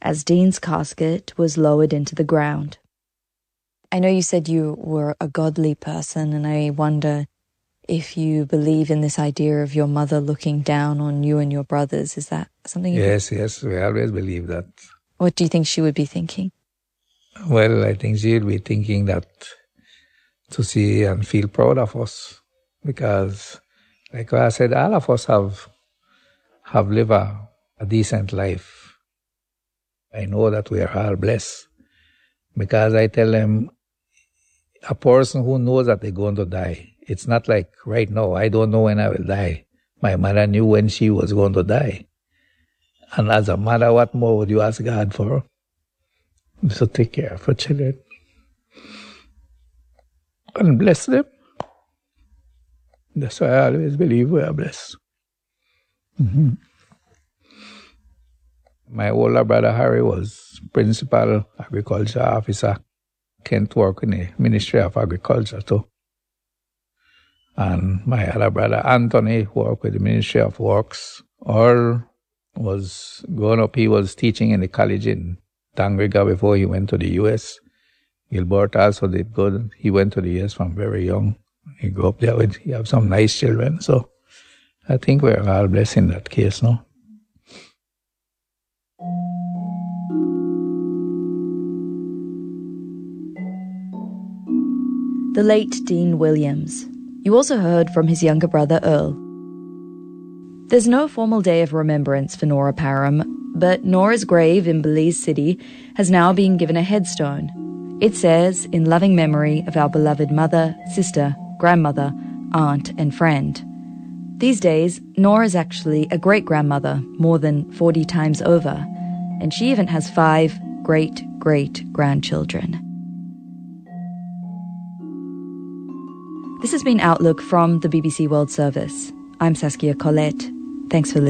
as Dean's casket was lowered into the ground. I know you said you were a godly person, and I wonder if you believe in this idea of your mother looking down on you and your brothers. Is that something you Yes, we always believe that. What do you think she would be thinking? Well, I think she'll be thinking that to see and feel proud of us. Because, like I said, all of us have lived a decent life. I know that we are all blessed. Because I tell them, a person who knows that they're going to die, it's not like right now, I don't know when I will die. My mother knew when she was going to die. And as a mother, what more would you ask God for? So take care of your children. And bless them. That's why I always believe we are blessed. Mm-hmm. My older brother Harry was principal agriculture officer. Kent worked in the Ministry of Agriculture too. And my other brother Anthony worked with the Ministry of Works. All was growing up, he was teaching in the college in Tangriga before he went to the U.S. Gilbert also did good. He went to the U.S. from very young. He grew up there he have some nice children. So I think we're all blessed in that case, no? The late Dean Williams. You also heard from his younger brother Earl. There's no formal day of remembrance for Nora Parham, but Nora's grave in Belize City has now been given a headstone. It says, "In loving memory of our beloved mother, sister, grandmother, aunt and friend." These days, Nora's actually a great-grandmother more than 40 times over, and she even has 5 great-great-grandchildren. This has been Outlook from the BBC World Service. I'm Saskia Collette. Thanks for listening.